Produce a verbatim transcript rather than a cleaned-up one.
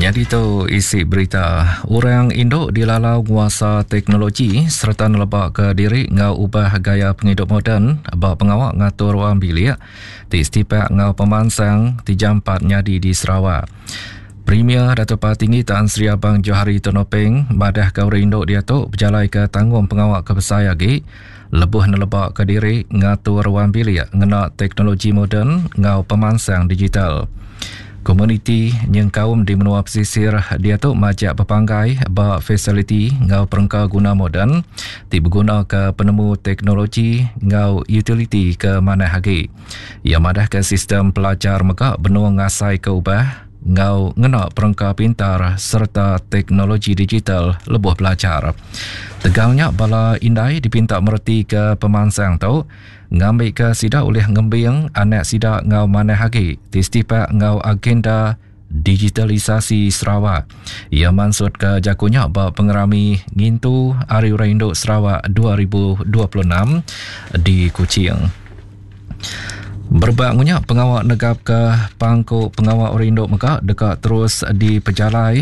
Jadi tu isi berita. Orang Indo dilalau kuasa teknologi serta nelebak ke diri ngau ubah gaya penghidup moden bak pengawak ngatur wang bilik di istipak ngau pemansang di jam empat nyadi di Sarawak. Premier Datuk Patinggi Tan Sri Abang Johari Tonopeng madah ke orang Indo dia tu berjalai ke tanggung pengawak kebesar lagi lebuh nelebak ke diri ngatur wang bilik ngena teknologi moden ngau pemansang digital. Komuniti yang kaum di menua pesisir dia tu majak berpanggai ba fasiliti ngau perengka guna moden ti berguna ke penemu teknologi ngau utility ke mana hagi. Ia madah ke sistem pelajar meka benua ngasai ke ubah ngau ngena perengka pintar serta teknologi digital lebuh pelajar. Tegalnya bala indai dipinta mereti ke pemansang tu ngambil ke sida oleh ngembing anak sida ngau mana hagi tistipak ngau agenda digitalisasi Sarawak. Ia maksud ke jakunya ba pengerami ngintu Hari Raya Induk Sarawak dua ribu dua puluh enam di Kuching. Berbangunnya pengawak negap ke pangkuk pengawak orang Induk Mekah dekat terus di pejalai